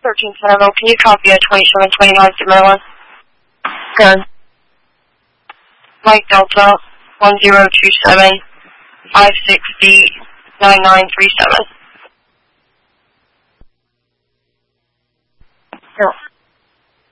13 Centerville, can you copy a 2729 to Maryland? Good. Mike Delta, 1027, 560, 9937. No.